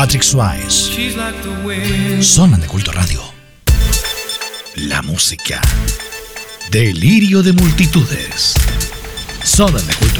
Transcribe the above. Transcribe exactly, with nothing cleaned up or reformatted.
Patrick Swayze. Zona de Culto Radio. La música. Delirio de multitudes. Zona de Culto